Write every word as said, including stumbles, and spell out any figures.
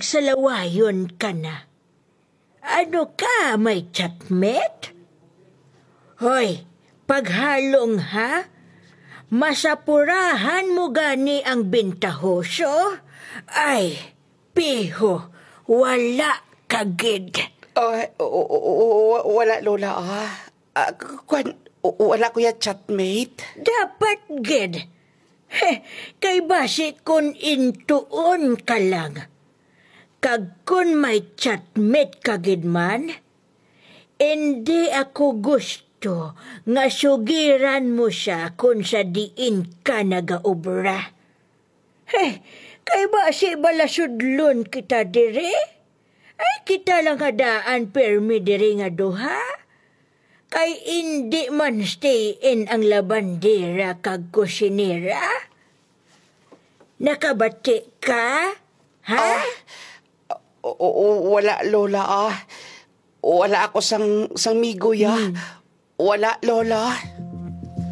nagsalawayon ka na. Ano ka, may chatmate? Hoy, paghalong ha? Masapurahan mo gani ang bintahosyo? Ay, piho, wala kagid. Uh, wala, Lola. Ah. Uh, kwan, wala ko ya chatmate. Dapat gid. Heh, kay basi kun intuon ka lang. Kag kun may chatmate kagid man, hindi ako gusto nga sugiran mo siya kun sa diin ka nagaobra. Heh, kay basi balasudlon kita dire? Ay kita lang hadaan permi dire nga duha? Kay hindi man stay in ang labandera kag kusinera? Nakabati ka? Ha? Ah, o, o, wala, Lola. Ah. Wala ako sang, sang migo ya. Hmm. Wala, Lola.